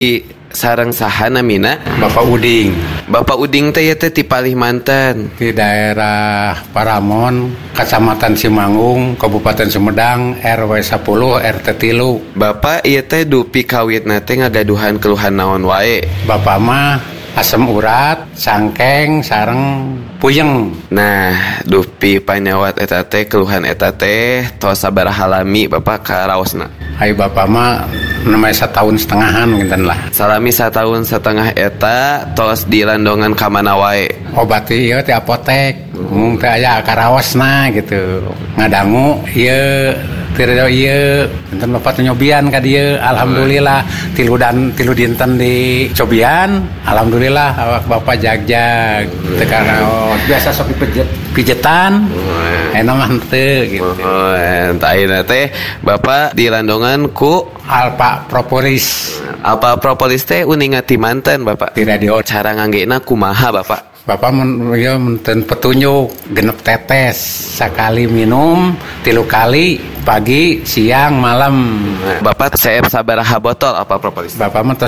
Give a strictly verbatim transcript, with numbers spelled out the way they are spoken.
sareng saha namina? Bapak Uding. Bapak Uding teh teh ti Palimanten. Di daerah Paramon, Kecamatan Simanggung, Kabupaten Sumedang, R W sepuluh R T tilu. Bapak ieu teh dupi kawitna teh ngagaduhan keluhan naon wae? Bapak mah asam urat, sangkeng, sareng puyeng. Nah, dupi panyawat eta teh keluhan eta teh tos sabaraha lami Bapak karaosna? Hai Bapak mah namanya setahun setengahan mungkin lah. Salami setahun setengah eta tos dilandongan ka mana wae? Obat ieu ti apotek. Mung teh aya karaosna gitu. Ngadangu ieu tireu ieu enten Bapak teh nyobian ka dieu. Alhamdulillah tilu dan tilu dinten di cobian. Alhamdulillah awak Bapak jag-jag. Teu karaos biasa sok dipijet pijetan. Eno mah teu gitu. Oh, entah ayeuna teh Bapak dilandongan ku Alpa Propolis. Alpa Propolis teh uninga ti manten Bapak. Di radio. Cara nganggena kumaha Bapak? Bapak men, ya menten petunjuk genep tetes sekali minum tilu kali pagi siang malam. Bapak seep sabaraha botol Alpa Propolis? Bapak mah